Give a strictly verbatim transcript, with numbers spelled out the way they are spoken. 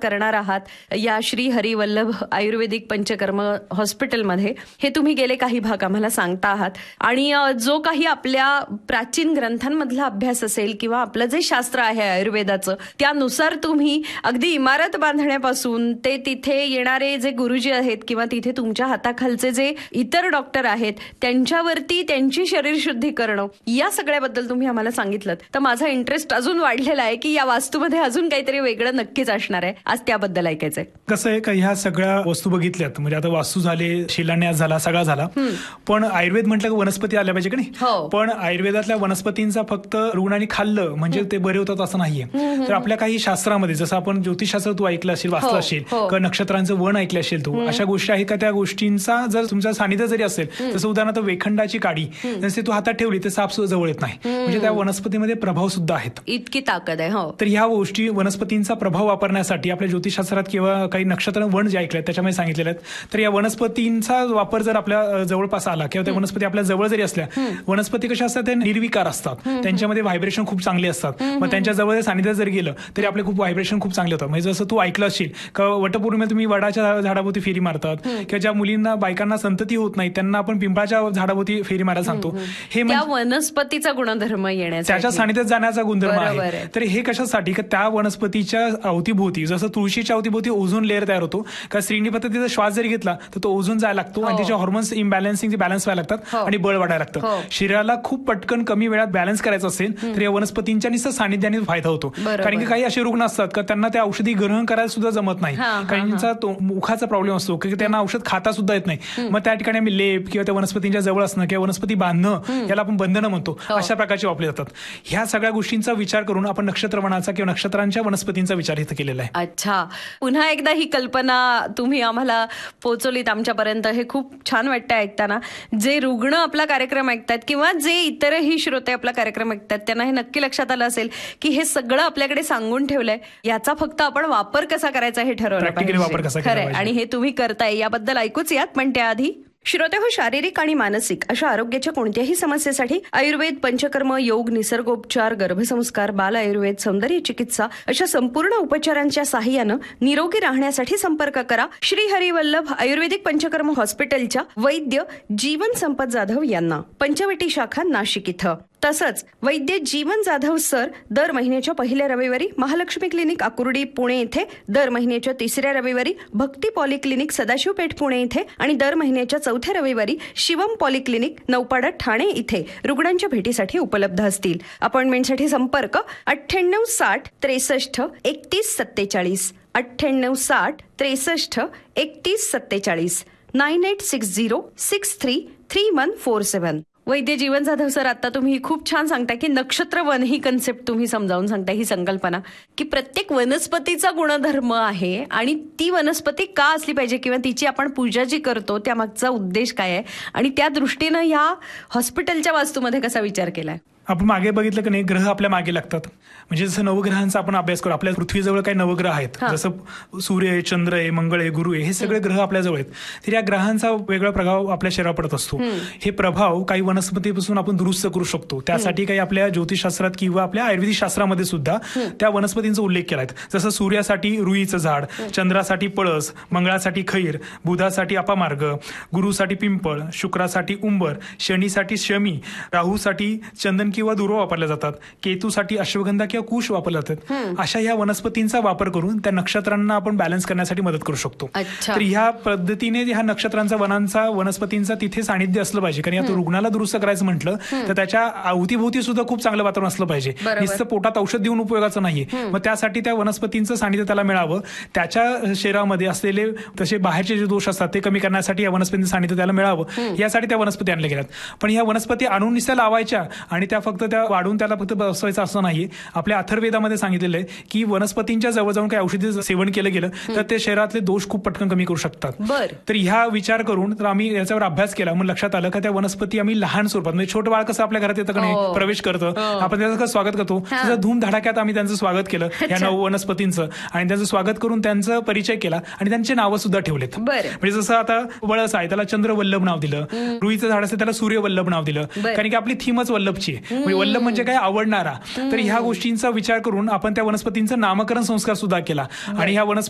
करणार आहात या श्री हरी वल्लभ आयुर्वेदिक पंचकर्म हॉस्पिटलमध्ये, हे तुम्ही गेले काही भाग आम्हाला सांगता आहात. आणि जो काही आपल्या प्राचीन ग्रंथांमधला अभ्यास असेल किंवा आपलं जे शास्त्र आहे आयुर्वेदाचं, त्यानुसार तुम्ही अगदी इमारत बांधण्यापासून ते तिथे येणारे जे गुरुजी आहेत किंवा तिथे तुमच्या हाताखालचे जे इतर डॉक्टर आहेत त्यांच्यावरती त्यांची शरीरशुद्धी करणं, या सगळ्याबद्दल तुम्ही आम्हाला सांगितलं. तर माझा इंटरेस्ट अजून वाढलेला आहे की या वास्तूमध्ये अजून काहीतरी वेगळं नक्कीच असणार आहे. आज त्याबद्दल ऐकायचंय. कसं आहे का, ह्या सगळ्या वस्तू बघितल्यात म्हणजे आता वास्तू झाले, शिलान्यास झाला, सगळा झाला, पण आयुर्वेद म्हटलं की वनस्पती आल्या पाहिजे की नाही. पण आयुर्वेदातल्या वनस्पतींचा फक्त रुग्णांनी खाल्लं म्हणजे ते बरे होतात असं नाहीये. तर आपल्या काही शास्त्रामध्ये, जसं आपण ज्योतिषशास्त्र तू ऐकलं असेल, वाचलं असेल, किंवा नक्षत्रांचं वन ऐकलं असेल तू, अशा गोष्टी आहेत का त्या गोष्टींचा जर तुमच्या सानिध्य जरी असेल, जसं उदाहरणार्थ वेखंडाची काडी जसे तू हातात ठेवली ते साप सुद्धा जवळ येत नाही. म्हणजे त्या वनस्पतीमध्ये प्रभाव सुद्धा आहेत, इतकी ताकद आहे. हो, तर ह्या गोष्टी वनस्पतींचा प्रभाव वापरण्यासाठी आपल्या ज्योतिषशास्त्रात किंवा काही नक्षत्र वन जे ऐकले त्याच्यामध्ये सांगितलेले आहेत. तर या वनस्पतींचा वापर जर आपल्या जवळपास आला किंवा त्या वनस्पती आपल्या जवळ जरी असल्या, वनस्पती कशा असतात ते निर्विकार असतात, त्यांच्यामध्ये व्हायब्रेशन खूप चांगले असतात. मग त्यांच्या जवळ सानिध्यात जर गेलं तरी आपले खूप व्हायब्रेशन खूप चांगले होतात. म्हणजे जसं तू ऐकलं असेल का वटपौर्णिमेला तुम्ही वडाच्या झाडाभोवती फेरी मारतात, किंवा ज्या मुलींना बायकांना संतती होत नाही त्यांना आपण पिंपळाच्या झाडाभोवती फेरी मारायला सांगतो. हे वनस्पतीचा गुणधर्म येण्याचा, त्याच्या सानिध्यात जाण्याचा गुणधर्म आहे. तर हे कशासाठी, का त्या वनस्पतीच्या अवतीभोवती, जसं तुळशीच्या अवतीभोवती ओझोन लेअर तयार होतो, का स्त्रीनी पद्धतीचा श्वास जरी घेतला तर तो ओझोन जायला लागतो आणि त्याचे हॉर्मोन्स इम्बॅलन्सिंग बॅलन्स व्हायला लागतात आणि बळ वाढायला लागतं. शरीराला खूप पटकन कमी वेळात बॅलन्स करायचं असेल तर या वनस्पतींच्या निस्तर सानिध्याने फायदा होतो. कारण की काही असे रुग्ण असतात का त्यांना त्या औषधी ग्रहण करायला सुद्धा जमत नाही, काहींचा तो मुखाचा प्रॉब्लेम असतो की त्यांना औषध खाता सुद्धा येत नाही. मग त्या ठिकाणी आम्ही लेप किंवा त्या वनस्पतींच्या जवळ असणं किंवा वनस्पती बांधणं, याला आपण बंधनं म्हणतो, अशा प्रकारचे वापरले जातात. ह्या सगळ्या गोष्टींचा विचार करून आपण नक्षत्रवनाचा किंवा नक्षत्रांच्या वनस्पतींचा विचार इथं केलेला आहे. अच्छा, पुन्हा एकदा ही कल्पना तुम्ही आम्हाला पोहोचवलीत आमच्यापर्यंत. हे खूप छान वाटतं ऐकताना. जे रुग्ण आपला कार्यक्रम ऐकतात किंवा जे इतरही श्रोते आपला कार्यक्रम ऐकतात त्यांना हे नक्की लक्षात आलं असेल की हे सगळं आपल्याकडे सांगून ठेवलंय, याचा फक्त आपण वापर कसा करायचा हे ठरवलं पाहिजे. खरंय, आणि हे तुम्ही करताय याबद्दल ऐकूच यात. पण त्याआधी श्रोते हो, शारीरिक आणि मानसिक अशा आरोग्याच्या कोणत्याही समस्येसाठी आयुर्वेद, पंचकर्म, योग, निसर्गोपचार, गर्भसंस्कार, बाल आयुर्वेद, सौंदर्य चिकित्सा अशा संपूर्ण उपचारांच्या साहाय्यानं निरोगी राहण्यासाठी संपर्क करा श्री हरी वल्लभ आयुर्वेदिक पंचकर्म हॉस्पिटलच्या वैद्य जीवन संपत जाधव यांना. पंचवटी शाखा नाशिक इथं. तसंच वैद्य जीवन जाधव सर दर महिन्याच्या पहिल्या रविवारी महालक्ष्मी क्लिनिक आकुर्डी पुणे इथे, दर महिन्याच्या तिसऱ्या रविवारी भक्ती पॉलिक्लिनिक सदाशिवपेठ पुणे इथे आणि दर महिन्याच्या चौथ्या रविवारी शिवम पॉलिक्लिनिक नौपाडा ठाणे इथे रुग्णांच्या भेटीसाठी उपलब्ध असतील. अपॉइंटमेंटसाठी संपर्क अठ्ठ्याण्णव साठ त्रेसष्ट एकतीस सत्तेचाळीस अठ्ठ्याण्णव साठ त्रेसष्ट एकतीस सत्तेचाळीस nine eight six zero six three three one four seven. वैद्य जीवन जाधव सर, आता तुम्ही खूप छान सांगताय की नक्षत्र वन ही कन्सेप्ट तुम्ही समजावून सांगताय, ही संकल्पना की प्रत्येक वनस्पतीचा गुणधर्म आहे आणि ती वनस्पती का असली पाहिजे किंवा तिची आपण पूजा जी करतो त्यामागचा उद्देश काय आहे आणि त्या दृष्टीनं ह्या हॉस्पिटलच्या वास्तूमध्ये कसा विचार केलाय. आपण मागे बघितलं की नाही, ग्रह आपल्या मागे लागतात. म्हणजे जसं नवग्रहांचा आपण अभ्यास करू, आपल्या पृथ्वीजवळ काही नवग्रह आहेत, जसं सूर्य आहे, चंद्र आहे, मंगळ आहे, गुरु आहे, हे सगळे ग्रह आपल्या जवळ आहेत. तर या ग्रहांचा वेगळा प्रभाव आपल्या शरीरावर पडत असतो. हे प्रभाव काही वनस्पतीपासून आपण दुरुस्त करू शकतो. त्यासाठी काही आपल्या ज्योतिषशास्त्रात किंवा आपल्या आयुर्वेदिक शास्त्रामध्ये सुद्धा त्या वनस्पतींचा उल्लेख केला आहे. जसं सूर्यासाठी रुईचं झाड, चंद्रासाठी पळस, मंगळासाठी खैर, बुधासाठी अपामार्ग, गुरुसाठी पिंपळ, शुक्रासाठी उंबर, शनीसाठी शमी, राहूसाठी चंदन किंवा दुर्वा वापरल्या जातात, केतूसाठी अश्वगंधा किंवा कुश वापरले जातात. अशा ह्या वनस्पतींचा वापर करून त्या नक्षत्रांना आपण बॅलन्स करण्यासाठी मदत करू शकतो. तर ह्या पद्धतीने ह्या नक्षत्रांचा, वनांचा, वनस्पतींचा तिथे सानिध्य असलं पाहिजे. कारण या रुग्णाला दुरुस्त करायचं म्हटलं तर त्याच्या अवतीभोवती सुद्धा खूप चांगलं वातावरण असलं पाहिजे. नुसतं पोटात औषध देऊन उपयोगाचं नाहीये. मग त्यासाठी त्या वनस्पतींचं सानिध्य त्याला मिळावं. त्याच्या शरीरामध्ये असलेले तसे बाहेरचे जे दोष असतात ते कमी करण्यासाठी या वनस्पतींचं सानिध्य त्याला मिळावं, यासाठी त्या वनस्पती आणल्या गेल्यात. पण ह्या वनस्पती आणून निस्त्या लावायच्या आणि त्या फक्त त्या वाढून त्याला फक्त बसवायचं असं नाहीये. आपल्या अथर्ववेदामध्ये सांगितलेलं आहे की वनस्पतींच्या जवळ जाऊन काही औषधी सेवन केलं गेलं तर ते शरीरातले दोष खूप पटकन कमी करू शकतात. तर ह्या विचार करून तर आम्ही याच्यावर अभ्यास केला. मग लक्षात आलं का त्या वनस्पती आम्ही लहान स्वरूपात, म्हणजे छोटं बाळ कसं आपल्या घरात येतं का नाही, प्रवेश करतं, आपण त्याचं स्वागत करतो, तसं धूम धडाक्यात आम्ही त्यांचं स्वागत केलं या नऊ वनस्पतींचं, आणि त्यांचं स्वागत करून त्यांचा परिचय केला आणि त्यांची नावं सुद्धा ठेवलेत. म्हणजे जसं आता वळस आहे त्याला चंद्रवल्लभ नाव दिलं, रुईचं झाड असतं त्याला सूर्यवल्लभ नाव दिलं, कारण की आपली थीमच वल्लभची आहे. म्हणजे वल्लभ म्हणजे काय, आवडणारा. तर ह्या गोष्टींचा विचार करून आपण त्या वनस्पतींचं नामकरण संस्कार सुद्धा केला आणि ह्या वनस्पती